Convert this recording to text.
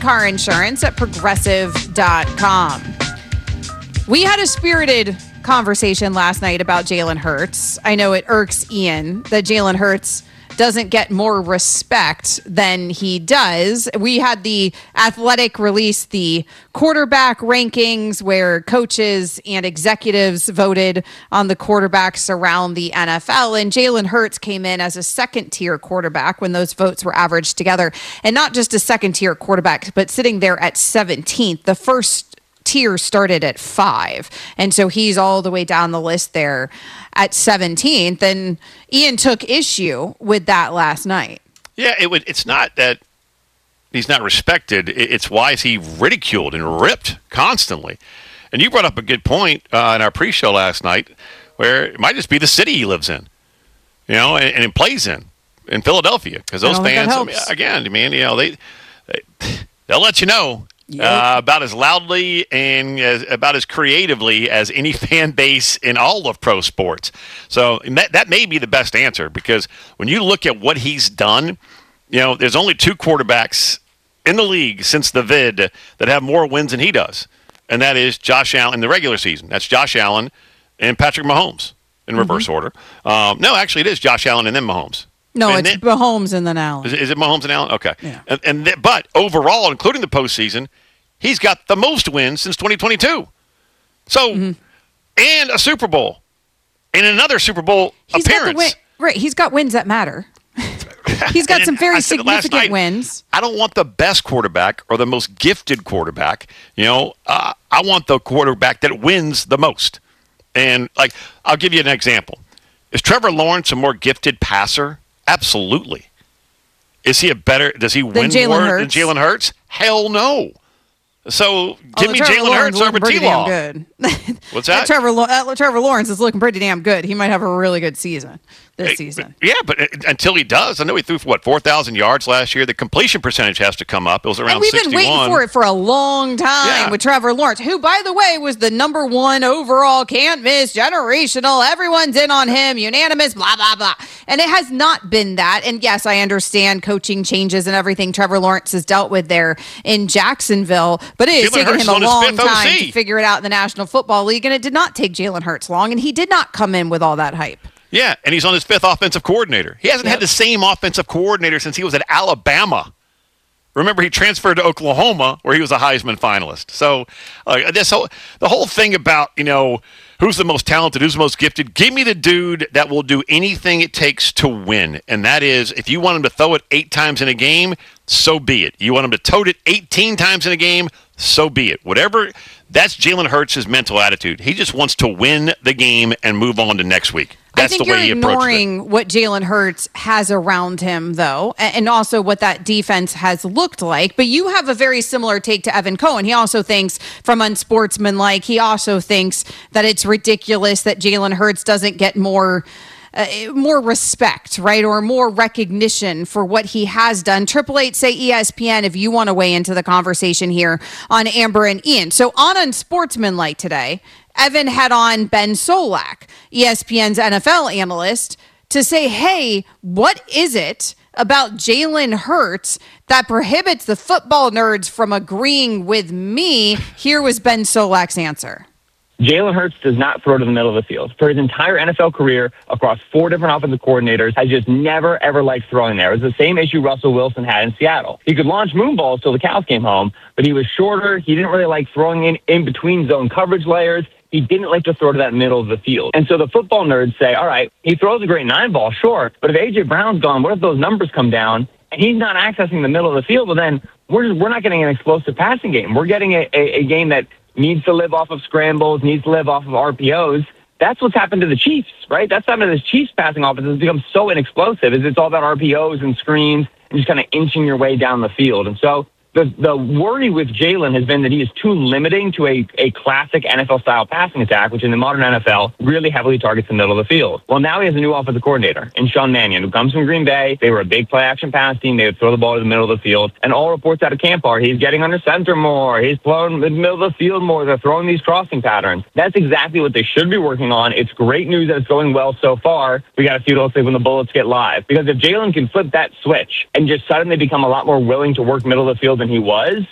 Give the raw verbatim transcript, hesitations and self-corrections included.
car insurance at progressive dot com. We had a spirited conversation last night about Jalen Hurts. I know it irks Ian that Jalen Hurts doesn't get more respect than he does. We had the Athletic release the quarterback rankings where coaches and executives voted on the quarterbacks around the N F L, and Jalen Hurts came in as a second-tier quarterback when those votes were averaged together. And not just a second-tier quarterback, but sitting there at seventeenth. The first tier started at five, and so he's all the way down the list there at seventeenth, and Ian took issue with that last night. Yeah, it would. It's not that he's not respected. It's why is he ridiculed and ripped constantly. And you brought up a good point uh, in our pre-show last night, where it might just be the city he lives in, you know, and, and it plays in in Philadelphia, because those fans, I mean, again, man, you know, they, they they'll let you know. Yep. Uh, about as loudly and as, about as creatively as any fan base in all of pro sports. So that that may be the best answer, because when you look at what he's done, you know, there's only two quarterbacks in the league since the vid that have more wins than he does, and that is Josh Allen in the regular season. That's Josh Allen and Patrick Mahomes in mm-hmm. reverse order. Um, no, actually, it is Josh Allen and then Mahomes. No, and it's then, Mahomes and then Allen. Is, is it Mahomes and Allen? Okay. Yeah. And, and th- but overall, including the postseason, he's got the most wins since twenty twenty-two. So, mm-hmm. and a Super Bowl, and another Super Bowl he's appearance. Got the win- right, he's got wins that matter. He's got some very significant night, wins. I don't want the best quarterback or the most gifted quarterback. You know, uh, I want the quarterback that wins the most. And like, I'll give you an example. Is Trevor Lawrence a more gifted passer? Absolutely. Is he a better? Does he win Jalen more Hurts? than Jalen Hurts? Hell no. So give oh, me Trevor Jalen Lawrence Hurts over pretty T-Law. damn good. What's that? that Trevor, that Trevor Lawrence is looking pretty damn good. He might have a really good season this Hey, season. Yeah, but until he does, I know he threw for, what, four thousand yards last year. The completion percentage has to come up. It was around and we've sixty-one. been waiting for it for a long time Yeah. with Trevor Lawrence, who, by the way, was the number one overall, can't miss, generational. Everyone's in on him, unanimous, blah, blah, blah. And it has not been that. And yes, I understand coaching changes and everything Trevor Lawrence has dealt with there in Jacksonville, but it has Jalen taken Hurts him a on his long fifth time O C. to figure it out in the National Football League, and it did not take Jalen Hurts long, and he did not come in with all that hype. Yeah, and he's on his fifth offensive coordinator. He hasn't Yep. had the same offensive coordinator since he was at Alabama. Remember, he transferred to Oklahoma, where he was a Heisman finalist. So uh, this whole, the whole thing about, you know, who's the most talented, who's the most gifted, give me the dude that will do anything it takes to win. And that is, if you want him to throw it eight times in a game, so be it. You want him to tote it eighteen times in a game, so be it. Whatever, that's Jalen Hurts' mental attitude. He just wants to win the game and move on to next week. That's I think the way you're he approaches ignoring it. what Jalen Hurts has around him, though, and also what that defense has looked like. But you have a very similar take to Evan Cohen. He also thinks, from unsportsmanlike, he also thinks that it's ridiculous that Jalen Hurts doesn't get more uh, more respect, right, or more recognition for what he has done. Triple Eight say E S P N if you want to weigh into the conversation here on Amber and Ian. So on Unsportsmanlike today, Evan had on Ben Solak, E S P N's N F L analyst, to say, hey, what is it about Jalen Hurts that prohibits the football nerds from agreeing with me? Here was Ben Solak's answer. Jalen Hurts does not throw to the middle of the field. For his entire N F L career, across four different offensive coordinators, has just never, ever liked throwing there. It was the same issue Russell Wilson had in Seattle. He could launch moon balls till the cows came home, but he was shorter. He didn't really like throwing in, in between zone coverage layers. He didn't like to throw to that middle of the field. And so the football nerds say, all right, he throws a great nine ball, sure, but if A J Brown's gone, what if those numbers come down and he's not accessing the middle of the field? Well, then we're, just, we're not getting an explosive passing game. We're getting a, a, a game that needs to live off of scrambles, needs to live off of R P Os. That's what's happened to the Chiefs, right? That's happened to the Chiefs passing offense. It's become so inexplosive. Is it's all about R P Os and screens and just kind of inching your way down the field. And so the the worry with Jalen has been that he is too limiting to a, a classic N F L-style passing attack, which in the modern N F L really heavily targets the middle of the field. Well, now he has a new offensive coordinator in Sean Mannion, who comes from Green Bay. They were a big play-action pass team. They would throw the ball to the middle of the field. And all reports out of camp are he's getting under center more. He's throwing the middle of the field more. They're throwing these crossing patterns. That's exactly what they should be working on. It's great news that it's going well so far. We got to see what it looks like when the Bullets get live. Because if Jalen can flip that switch and just suddenly become a lot more willing to work middle of the field than he was,